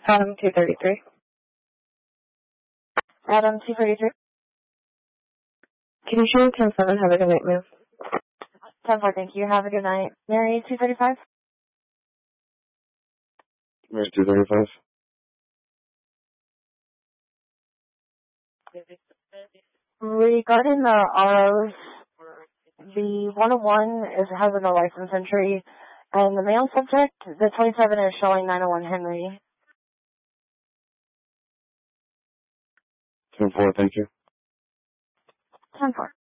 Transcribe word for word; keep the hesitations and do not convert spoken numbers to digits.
Adam two thirty-three. Adam two thirty-three. Can you show me ten seven? Have a good night, ma'am. ten four, thank you. Have a good night. Mary two thirty-five. Mary two thirty-five. Regarding the R Os, the one oh one is has a no license entry, and the male subject, the twenty-seven, is showing nine oh one Henry. ten four, thank you. ten four.